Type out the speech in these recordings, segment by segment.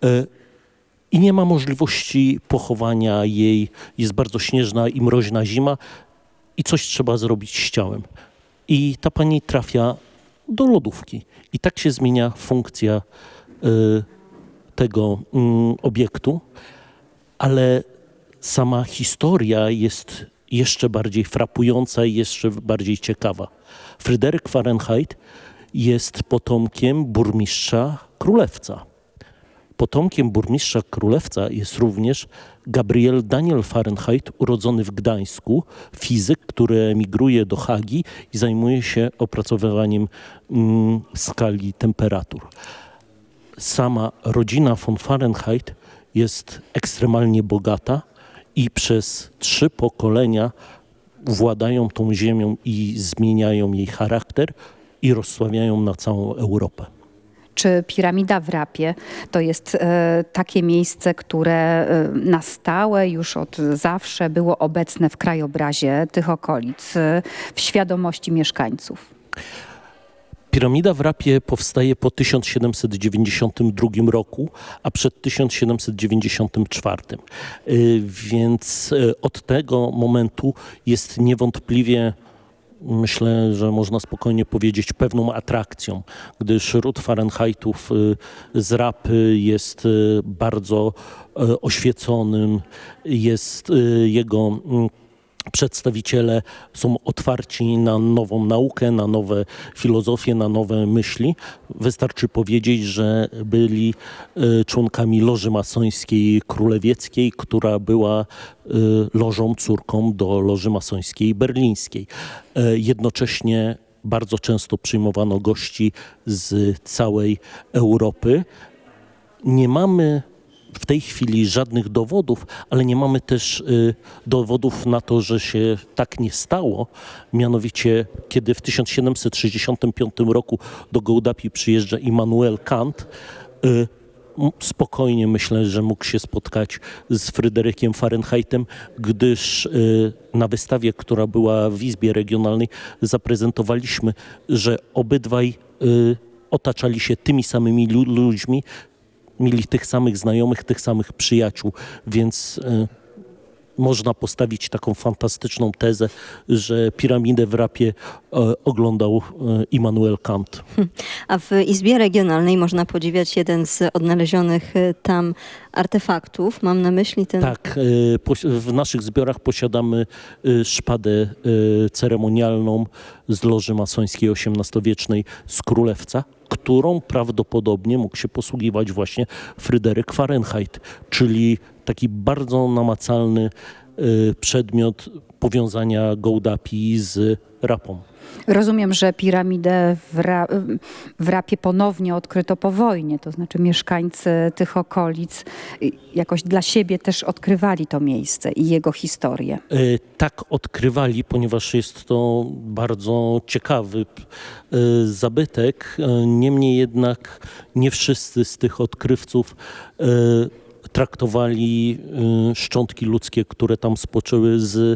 I nie ma możliwości pochowania jej. Jest bardzo śnieżna i mroźna zima i coś trzeba zrobić z ciałem. I ta pani trafia do lodówki. I tak się zmienia funkcja tego obiektu, ale sama historia jest jeszcze bardziej frapująca i jeszcze bardziej ciekawa. Fryderyk Fahrenheit jest potomkiem burmistrza Królewca. Potomkiem burmistrza Królewca jest również Gabriel Daniel Fahrenheit, urodzony w Gdańsku, fizyk, który emigruje do Hagi i zajmuje się opracowywaniem skali temperatur. Sama rodzina von Fahrenheit jest ekstremalnie bogata i przez 3 pokolenia władają tą ziemią i zmieniają jej charakter i rozsławiają na całą Europę. Czy piramida w Rapie to jest takie miejsce, które na stałe już od zawsze było obecne w krajobrazie tych okolic, w świadomości mieszkańców? Piramida w Rapie powstaje po 1792 roku, a przed 1794. Więc od tego momentu jest niewątpliwie, myślę, że można spokojnie powiedzieć, pewną atrakcją, gdyż ród Fahrenheitów z Rapy jest bardzo oświeconym, jest jego przedstawiciele są otwarci na nową naukę, na nowe filozofie, na nowe myśli. Wystarczy powiedzieć, że byli członkami loży masońskiej królewieckiej, która była lożą córką do loży masońskiej berlińskiej. Jednocześnie bardzo często przyjmowano gości z całej Europy. Nie mamy w tej chwili żadnych dowodów, ale nie mamy też dowodów na to, że się tak nie stało. Mianowicie, kiedy w 1765 roku do Gołdapi przyjeżdża Immanuel Kant, spokojnie myślę, że mógł się spotkać z Fryderykiem Fahrenheitem, gdyż na wystawie, która była w Izbie Regionalnej, zaprezentowaliśmy, że obydwaj otaczali się tymi samymi ludźmi, mieli tych samych znajomych, tych samych przyjaciół, więc można postawić taką fantastyczną tezę, że piramidę w Rapie oglądał Immanuel Kant. A w Izbie Regionalnej można podziwiać jeden z odnalezionych tam artefaktów. Mam na myśli ten... Tak, w naszych zbiorach posiadamy szpadę ceremonialną z loży masońskiej XVIII-wiecznej z Królewca, którą prawdopodobnie mógł się posługiwać właśnie Fryderyk Fahrenheit, czyli taki bardzo namacalny przedmiot powiązania Gołdapi z Rapą. Rozumiem, że piramidę w Rapie ponownie odkryto po wojnie, to znaczy mieszkańcy tych okolic jakoś dla siebie też odkrywali to miejsce i jego historię. Tak, odkrywali, ponieważ jest to bardzo ciekawy zabytek. Niemniej jednak nie wszyscy z tych odkrywców traktowali szczątki ludzkie, które tam spoczęły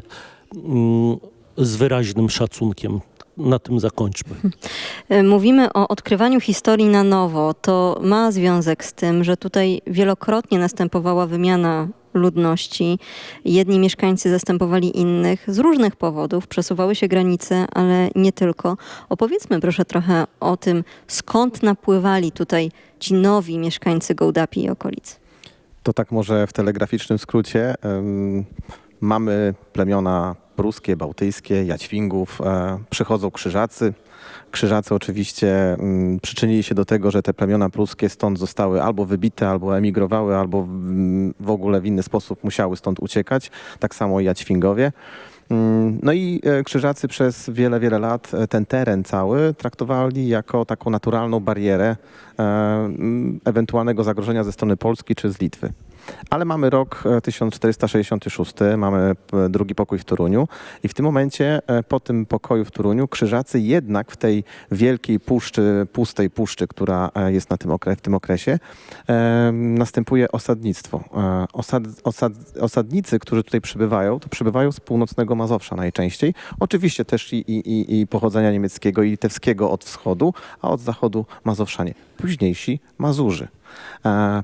z wyraźnym szacunkiem. Na tym zakończmy. Mówimy o odkrywaniu historii na nowo. To ma związek z tym, że tutaj wielokrotnie następowała wymiana ludności. Jedni mieszkańcy zastępowali innych z różnych powodów. Przesuwały się granice, ale nie tylko. Opowiedzmy proszę trochę o tym, skąd napływali tutaj ci nowi mieszkańcy Gołdapi i okolic. To tak może w telegraficznym skrócie. Mamy plemiona pruskie, bałtyjskie, Jaćwingów, przychodzą Krzyżacy. Krzyżacy oczywiście przyczynili się do tego, że te plemiona pruskie stąd zostały albo wybite, albo emigrowały, albo w ogóle w inny sposób musiały stąd uciekać. Tak samo Jaćwingowie. No i Krzyżacy przez wiele, wiele lat ten teren cały traktowali jako taką naturalną barierę ewentualnego zagrożenia ze strony Polski czy z Litwy. Ale mamy rok 1466, mamy drugi pokój w Toruniu i w tym momencie, po tym pokoju w Toruniu, Krzyżacy jednak w tej wielkiej puszczy, pustej puszczy, która jest w tym okresie, następuje osadnictwo. Osadnicy, którzy tutaj przybywają, to przybywają z północnego Mazowsza najczęściej. Oczywiście też i pochodzenia niemieckiego i litewskiego od wschodu, a od zachodu Mazowszanie. Późniejsi Mazurzy.